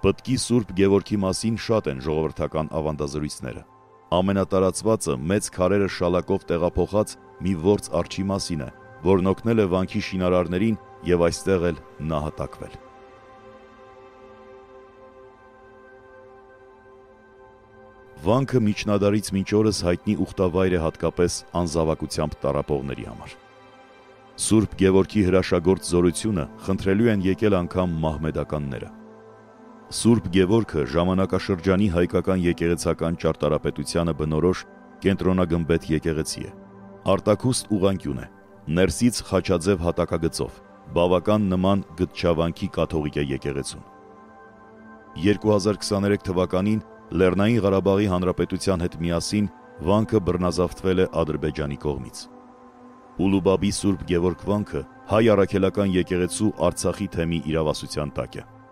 Պտկի Սուրբ Գևորգի մասին շատ են ժողովրդական ավանդազրույցները։ Ամենատարածվածը մեծ քարերը շալակով տեղափոխած մի ործ արջի մասին է, որն օգնել է վանքի շինարարներին եւ այստեղ էլ նահատակվել։ Վանքը միջնադարից մինչ օրս հայտնի ուխտավայր է հատկապես անզավակությամբ տառապողների համար։ Սուրբ Գևորգի հրաշագործ զորությունը խնդրելու են եկել անգամ մահմեդականները։ Սուրբ Գևորգը ժամանակաշրջանի հայկական եկեղեցական ճարտարապետությանը բնորոշ կենտրոնագմբեթ եկեղեցի է։ Արտաքուստ ուղղանկյուն է, ներսից խաչաձև հատակագծով, բավական նման Գտչավանքի կաթողիկե եկեղեցուն։ 2023 թվականին Լեռնային Ղարաբաղի Հանրապետության հետ միասին վանքը բռնազավթվել է Ադրբեջանի կողմից։ Ուլուբաբի Սուրբ Գևորգ վանքը հայ առաքելական եկեղեցու Արցախի թեմի իրավասության տակ է։